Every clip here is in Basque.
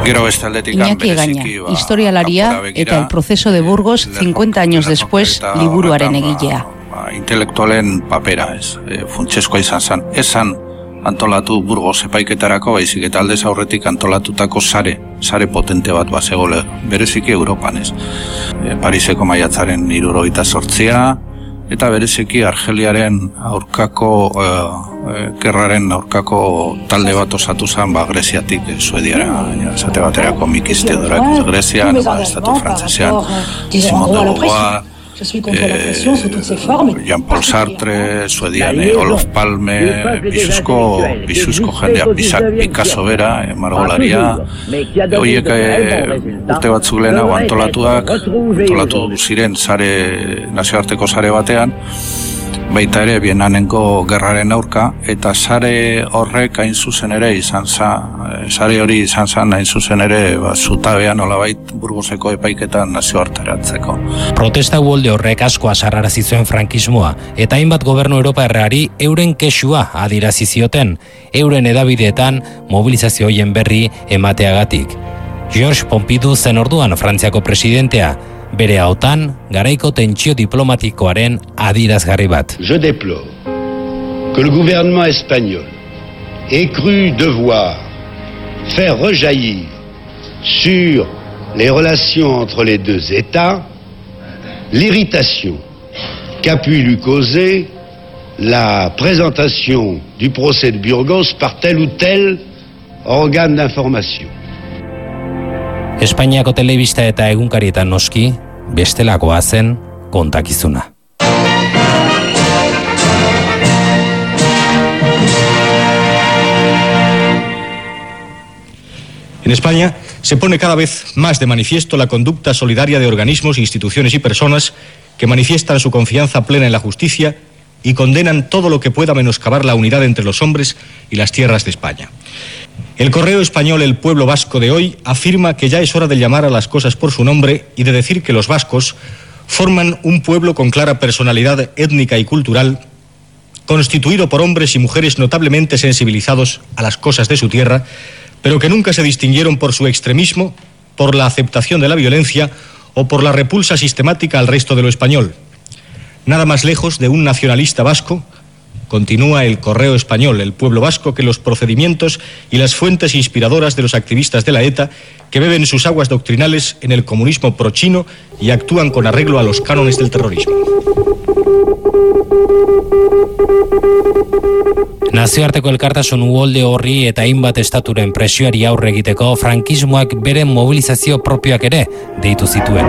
Iñaki Egaña, historialaria eta El proceso de Burgos 50 años después liburuaren egilea. Intelektualen papera, funtsezkoa izan zen. Esan antolatu Burgos epaiketarako, baizik eta aldez aurretik antolatutako sare potente bat bazegole, bereziki Europan, Pariseko maiatzaren 78 eta bereziki Argeliaren aurkako gerraren aurkako talde bat osatu zen Greziatik Suediara, esate baterako Mikis Theodorakis Grezian, estatu frantzesean, Simon de Beauvoir, Jean-Paul Sartre, Suedian Olof Palme, bizuzko jendea, Picasso bera, margolaria, horiek urte batzuk lehenago antolatu ziren nazioarteko sare batean, baita ere Bienanengo gerraren aurka, eta sare horrek hain zuzen ere sare hori izan zen hain zuzen ere zutabean olabait Burgoseko epaiketan nazioarteratzeko. Protesta uholde horrek asko asarrarazi zuen frankismoa, eta hainbat gobernu europarrari euren kexua adierazi zioten, euren edabideetan mobilizazio hoien berri emateagatik. Georges Pompidou zen orduan Frantziako presidentea, bere ahotan garaiko tentsio diplomatikoaren adierazgarri bat. Je déplore que le gouvernement espagnol ait cru devoir faire rejaillir sur les relations entre les deux États l'irritation qu'a pu lui causer la présentation du procès de Burgos par tel ou tel organe d'information. Espainiako telebista eta egunkarietan noski, bestelakoa zen kontakizuna. En España se pone cada vez más de manifiesto la conducta solidaria de organismos, instituciones y personas que manifiestan su confianza plena en la justicia y condenan todo lo que pueda menoscabar la unidad entre los hombres y las tierras de España. El correo español El Pueblo Vasco de hoy afirma que ya es hora de llamar a las cosas por su nombre y de decir que los vascos forman un pueblo con clara personalidad étnica y cultural, constituido por hombres y mujeres notablemente sensibilizados a las cosas de su tierra, pero que nunca se distinguieron por su extremismo, por la aceptación de la violencia o por la repulsa sistemática al resto de lo español. Nada más lejos de un nacionalista vasco, continúa el correo español El Pueblo Vasco, que los procedimientos y las fuentes inspiradoras de los activistas de la ETA que beben sus aguas doctrinales en el comunismo prochino y actúan con arreglo a los cánones del terrorismo. Nazioarteko elkartasun uholde horri eta hainbat estaturen presioari aurre egiteko frankismoak beren mobilizazio propioak ere deitu zituen.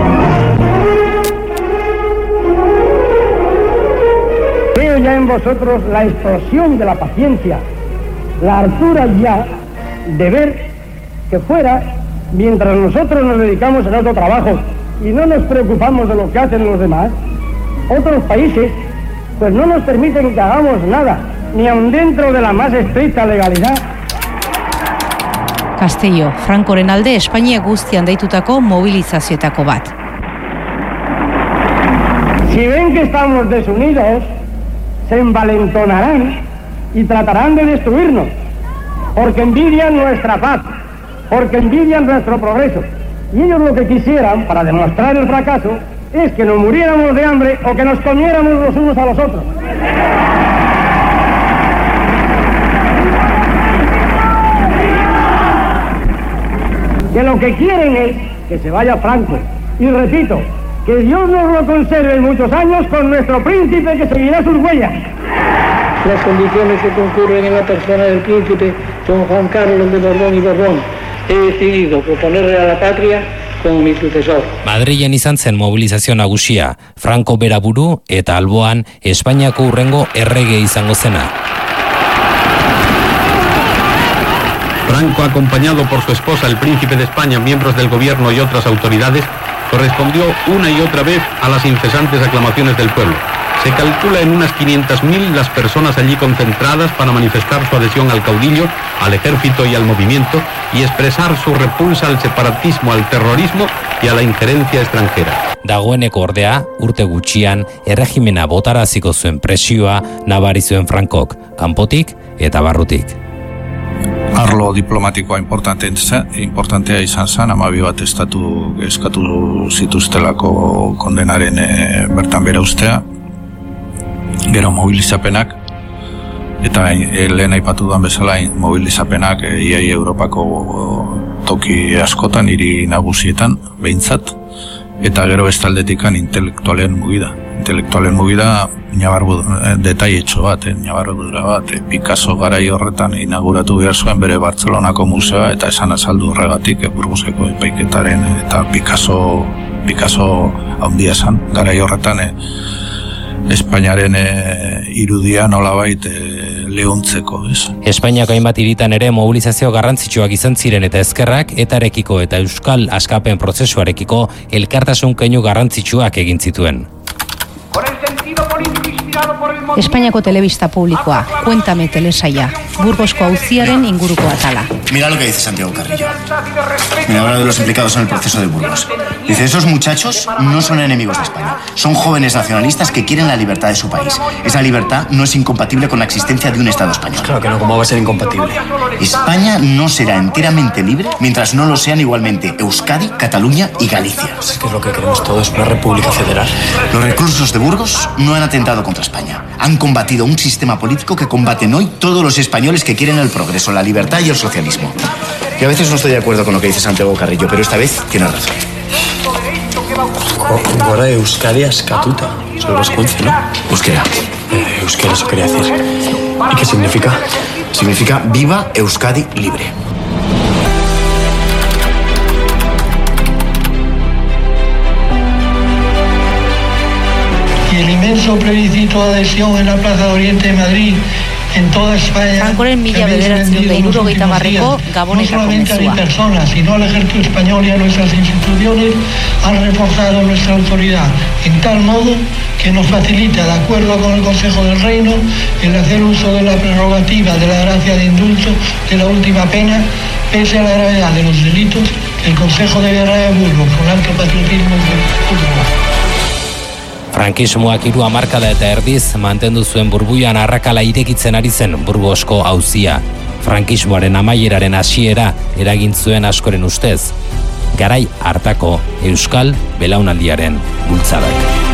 Veo ya en vosotros la explosión de la paciencia, la hartura ya de ver que fuera, mientras nosotros nos dedicamos a nuestro trabajo y no nos preocupamos de lo que hacen los demás, otros países pues no nos permiten que hagamos nada, ni aun dentro de la más estricta legalidad. Castello, Francoren alde Espainia guztian deitutako mobilizazioetako bat. Si ven que estamos desunidos, se envalentonarán y tratarán de destruirnos, porque envidian nuestra paz, porque envidian nuestro progreso. Y ellos lo que quisieran, para demostrar el fracaso, es que nos muriéramos de hambre o que nos comiéramos los unos a los otros. Que lo que quieren es que se vaya Franco. Y repito, que Dios nos lo conserve en muchos años con nuestro príncipe que seguirá sus huellas. Las condiciones que concurren en la persona del príncipe don Juan Carlos de Borbón y Borbón. He decidido proponerle a la patria como mi sucesor. Madrilen izan zen mobilizazio nagusia, Franco bera buru eta alboan Espainiako hurrengo errege izango zena. Franco, acompañado por su esposa, el príncipe de España, miembros del gobierno y otras autoridades, correspondió una y otra vez a las incesantes aclamaciones del pueblo. Se calcula en unas 500.000 las personas allí concentradas para manifestar su adhesión al caudillo, al ejército y al movimiento y expresar su repulsa al separatismo, al terrorismo y a la injerencia extranjera. Dagoeneko ordea, urte gutxian, erregimena botaraziko zuen presioa nabari zuen Frankok, kanpotik eta barrutik. arlo diplomatikoa importantea izan zen, 12 bat estatu eskatu zituztelako kondenaren bertan bera ustea, gero mobilizapenak, eta lehen aipatu duan bezala mobilizapenak iai Europako toki askotan, hiri nagusietan, behintzat, eta gero bestaldetikan intelektualen mugida. Intelektualen mugida, detaietxo bat, ñabardura bat, Picasso garai horretan inauguratu behar zuen bere Bartzelonako museoa, eta esan azaldu horregatik, Burgoseko epaiketaren, eta Picasso handia esan, garai horretan, Espainiaren irudia nolabait lehuntzeko, ez? Espainiako hainbat hiritan ere mobilizazio garrantzitsuak izan ziren eta ezkerrak etarekiko eta euskal askapen prozesuarekiko elkartasun keinu garrantzitsuak egin zituen. Espainiako telebista publikoa, Cuéntame telesaia, Burgosko auziaren inguruko atala. Mira lo que dice Santiago Carrillo. Me habla de los implicados en el proceso de Burgos. Dice, esos muchachos no son enemigos de España. Son jóvenes nacionalistas que quieren la libertad de su país. Esa libertad no es incompatible con la existencia de un Estado español. Claro que no, ¿cómo va a ser incompatible? España no será enteramente libre mientras no lo sean igualmente Euskadi, Cataluña y Galicia. Es que es lo que queremos todos, una república federal. Los reclusos de Burgos no han atentado contra España. Han combatido un sistema político que combaten hoy todos los españoles que quieren el progreso, la libertad y el socialismo. Y a veces no estoy de acuerdo con lo que dice Santiago Carrillo, pero esta vez tiene razón. Ahora Euskadi askatuta, eso lo escuece, ¿no? Euskera. Euskera, eso quería decir. ¿Y qué significa? Significa viva Euskadi libre. Y el inmenso plebiscito de adhesión en la Plaza de Oriente de Madrid, en toda España, Francoren 1980ko Gabonetako no solamente a mi mezua. persona, sino al ejército español y a nuestras instituciones, han reforzado nuestra autoridad en tal modo que nos facilita, de acuerdo con el Consejo del Reino, el hacer uso de la prerrogativa de la gracia de indulto de la última pena, pese a la gravedad de los delitos que el Consejo de Guerra de Burgos, con alto patriotismo juzgó. Frankismoak 3 hamarkada eta erdiz mantendu zuen burbuian arrakala irekitzen ari zen Burgosko auzia. Frankismoaren amaieraren hasiera eragin zuen askoren ustez. Garai hartako euskal belaunaldiaren bultzadak.